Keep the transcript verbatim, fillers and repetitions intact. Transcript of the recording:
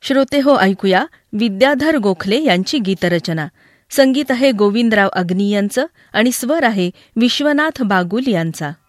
श्रोते हो, ऐकूया विद्याधर गोखले यांची गीतरचना. संगीत आहे गोविंदराव अग्नी यांचं आणि स्वर आहे विश्वनाथ बागुल यांचा.